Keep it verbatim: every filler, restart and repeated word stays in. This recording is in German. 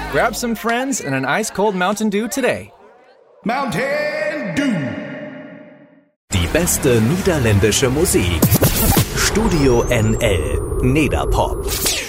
Grab some friends and an ice-cold Mountain Dew today. Mountain Dew. Die beste niederländische Musik. Studio N L Nederpop.